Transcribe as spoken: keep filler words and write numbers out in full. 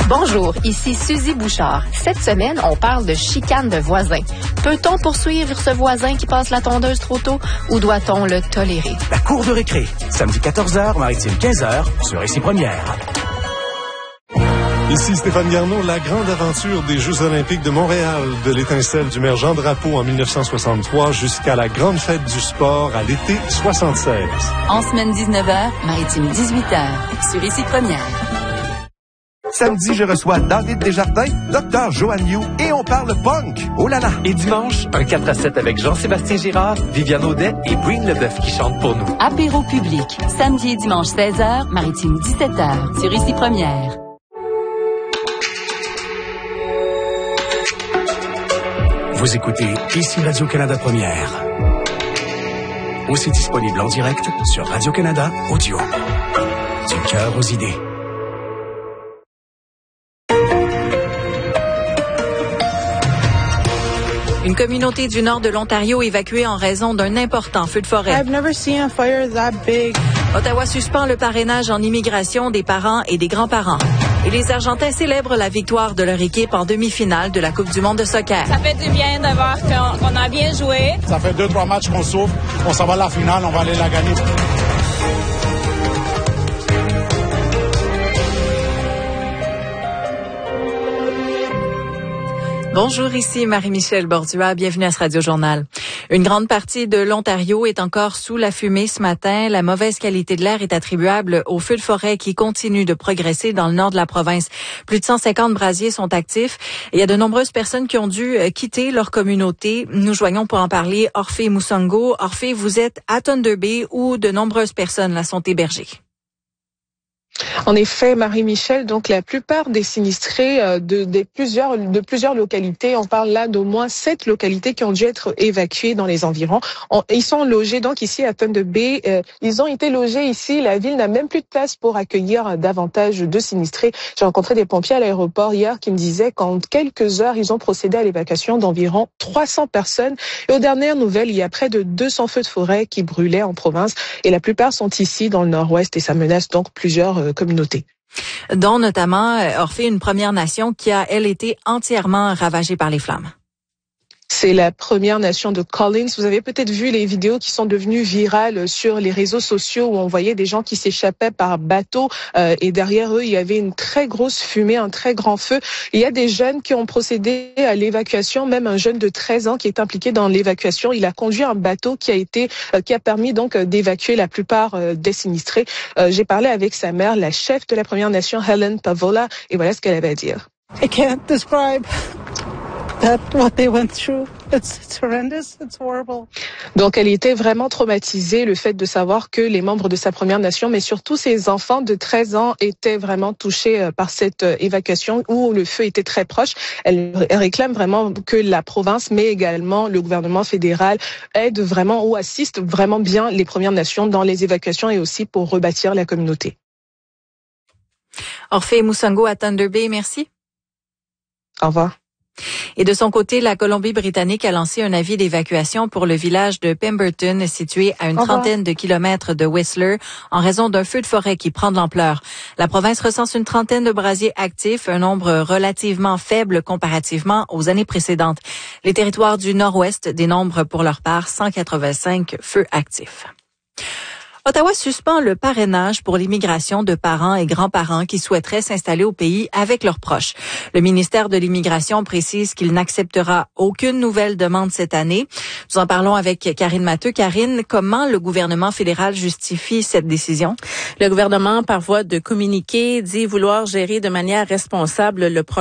Bonjour, ici Suzy Bouchard. Cette semaine, on parle de chicane de voisins. Peut-on poursuivre ce voisin qui passe la tondeuse trop tôt ou doit-on le tolérer? La cour de récré, samedi quatorze heures, Maritime quinze heures, sur Ici Première. Ici Stéphane Garneau, la grande aventure des Jeux olympiques de Montréal, de l'étincelle du maire Jean Drapeau en dix-neuf cent soixante-trois jusqu'à la grande fête du sport à l'été soixante-seize. En semaine dix-neuf heures, Maritime dix-huit heures, sur Ici Première. Samedi, je reçois David Desjardins, Docteur Joanne Yu et on parle punk. Oh là là! Et dimanche, un quatre à sept avec Jean-Sébastien Girard, Viviane Audet et Breen Leboeuf qui chantent pour nous. Apéro public, samedi et dimanche seize heures, Maritime dix-sept heures, sur Ici Première. Vous écoutez Ici Radio-Canada Première. Aussi disponible en direct sur Radio-Canada Audio. Du cœur aux idées. Une communauté du nord de l'Ontario évacuée en raison d'un important feu de forêt. I've never seen a fire that big. Ottawa suspend le parrainage en immigration des parents et des grands-parents. Et les Argentins célèbrent la victoire de leur équipe en demi-finale de la Coupe du monde de soccer. Ça fait du bien de voir qu'on, qu'on a bien joué. Ça fait deux, trois matchs qu'on souffre. On s'en va à la finale, on va aller la gagner. Bonjour, ici Marie-Michel Bordua. Bienvenue à ce Radio-Journal. Une grande partie de l'Ontario est encore sous la fumée ce matin. La mauvaise qualité de l'air est attribuable aux feux de forêt qui continuent de progresser dans le nord de la province. Plus de cent cinquante brasiers sont actifs. Et il y a de nombreuses personnes qui ont dû quitter leur communauté. Nous joignons pour en parler Orphée Moussango. Orphée, vous êtes à Thunder Bay où de nombreuses personnes là sont hébergées. En effet, Marie-Michel, donc la plupart des sinistrés euh, de, de, plusieurs, de plusieurs localités, on parle là d'au moins sept localités qui ont dû être évacuées dans les environs. On, ils sont logés donc ici à Thunder Bay. Euh, ils ont été logés ici. La ville n'a même plus de place pour accueillir davantage de sinistrés. J'ai rencontré des pompiers à l'aéroport hier qui me disaient qu'en quelques heures, ils ont procédé à l'évacuation d'environ trois cents personnes. Et aux dernières nouvelles, il y a près de deux cents feux de forêt qui brûlaient en province. Et la plupart sont ici dans le nord-ouest et ça menace donc plusieurs euh, communautés. Dont notamment Orphée, une Première Nation qui a, elle, été entièrement ravagée par les flammes. C'est la Première Nation de Collins. Vous avez peut-être vu les vidéos qui sont devenues virales sur les réseaux sociaux où on voyait des gens qui s'échappaient par bateau euh, et derrière eux, il y avait une très grosse fumée, un très grand feu. Il y a des jeunes qui ont procédé à l'évacuation, même un jeune de treize ans qui est impliqué dans l'évacuation. Il a conduit un bateau qui a été euh, qui a permis donc d'évacuer la plupart euh, des sinistrés. Euh, j'ai parlé avec sa mère, la chef de la Première Nation, Helen Pavola, et voilà ce qu'elle avait à dire. I can't describe that what they went through. It's, it's horrendous. It's horrible. Donc, elle était vraiment traumatisée, le fait de savoir que les membres de sa Première Nation, mais surtout ses enfants de treize ans, étaient vraiment touchés par cette évacuation où le feu était très proche. Elle, elle réclame vraiment que la province, mais également le gouvernement fédéral, aide vraiment ou assiste vraiment bien les Premières Nations dans les évacuations et aussi pour rebâtir la communauté. Orphée Moussango à Thunder Bay, merci. Au revoir. Et de son côté, la Colombie-Britannique a lancé un avis d'évacuation pour le village de Pemberton, situé à une trentaine de kilomètres de Whistler, en raison d'un feu de forêt qui prend de l'ampleur. La province recense une trentaine de brasiers actifs, un nombre relativement faible comparativement aux années précédentes. Les territoires du nord-ouest dénombrent pour leur part cent quatre-vingt-cinq feux actifs. Ottawa suspend le parrainage pour l'immigration de parents et grands-parents qui souhaiteraient s'installer au pays avec leurs proches. Le ministère de l'Immigration précise qu'il n'acceptera aucune nouvelle demande cette année. Nous en parlons avec Karine Matteux. Karine, comment le gouvernement fédéral justifie cette décision? Le gouvernement, par voie de communiqué, dit vouloir gérer de manière responsable le projet